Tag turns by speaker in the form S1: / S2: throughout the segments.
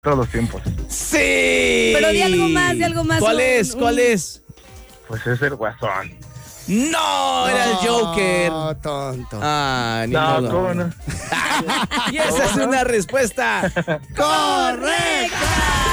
S1: todos los tiempos.
S2: ¡Sí!
S3: Pero di algo más, di algo más.
S2: ¿Cuál es? ¿Cuál es?
S1: Pues es el Guasón.
S2: ¡No! Era el Joker.
S4: No, tonto.
S2: Ah, ni
S1: No,
S2: modo.
S1: ¿cómo no?
S2: Y esa es una respuesta
S4: ¡Correcta!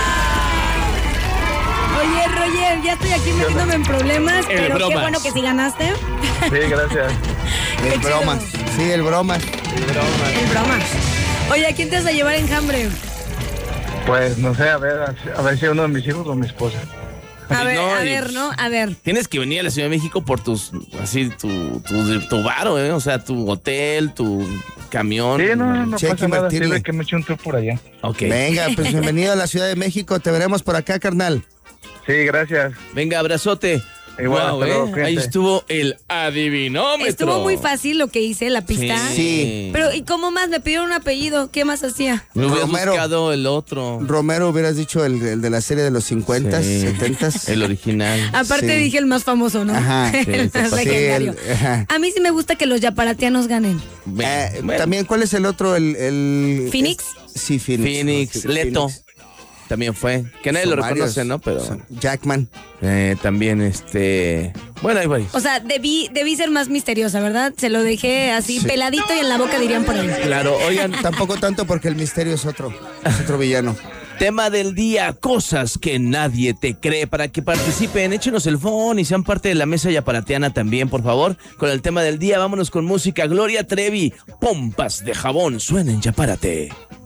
S3: Oye, Roger, ya estoy aquí metiéndome en problemas,
S2: El
S3: pero
S2: bromas.
S3: qué bueno que sí ganaste.
S1: Sí, gracias.
S3: Qué
S4: El
S3: chido.
S4: bromas. Sí, el bromas.
S3: El broma. Oye, ¿a quién te vas a llevar enjambre?
S1: Pues no sé, a ver si uno de mis hijos o mi esposa.
S3: A ver,
S2: No,
S3: a
S2: y-
S3: ver, ¿no? A ver.
S2: Tienes que venir a la Ciudad de México por tus, así, tu varo, ¿eh? O sea, tu hotel, tu camión.
S1: Sí, no
S4: Sí, hay
S1: pasa
S4: que
S1: nada.
S4: invertirle.
S1: Sirve que me eche un tour por allá.
S2: Ok.
S4: Venga, pues bienvenido a la Ciudad de México. Te veremos por acá, carnal.
S1: Sí, gracias.
S2: Venga, abrazote.
S1: Igual, hasta luego,
S2: Ahí
S1: cuídate.
S2: estuvo el adivinómetro.
S3: Estuvo muy fácil lo que hice, la pista.
S4: Sí.
S3: Pero, ¿y cómo más? Me pidieron un apellido. ¿Qué más hacía?
S2: Me hubieras
S4: Romero.
S2: buscado el otro.
S4: Romero, hubieras dicho el de la serie de los 50s,
S2: Sí.
S4: 70s.
S2: El original.
S3: Aparte
S4: Sí.
S3: dije el más famoso, ¿no?
S4: Ajá, sí,
S3: el más
S2: sí,
S3: legendario.
S4: ajá.
S3: A mí sí me gusta que los yaparatianos ganen.
S2: Bueno,
S4: También, ¿cuál es el otro?
S3: ¿Phoenix?
S4: Sí, Phoenix.
S2: Phoenix,
S4: Sí,
S2: Leto.
S4: Phoenix.
S2: También fue. Que nadie
S4: Son
S2: lo reconoce,
S4: varios.
S2: ¿no? Pero
S4: Son Jackman.
S2: también, bueno, hay varios.
S3: O sea, debí ser más misteriosa, ¿verdad? Se lo dejé así peladito y en la boca dirían por ahí.
S2: Claro, oigan,
S4: Tampoco tanto porque el misterio es otro villano.
S2: tema del día, cosas que nadie te cree. Para que participen, échenos el phone y sean parte de la mesa yaparatiana también, por favor. Con el tema del día, vámonos con música. Gloria Trevi, pompas de jabón, suena en Yapárate.